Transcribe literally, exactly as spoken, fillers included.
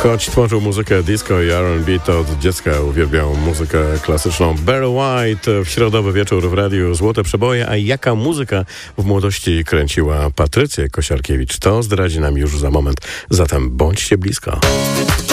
Choć tworzył muzykę disco i R and B, to od dziecka uwielbiał muzykę klasyczną. Barry White w środowy wieczór w radiu Złote Przeboje. A jaka muzyka w młodości kręciła Patrycję Kosiarkiewicz, to zdradzi nam już za moment. Zatem bądźcie blisko.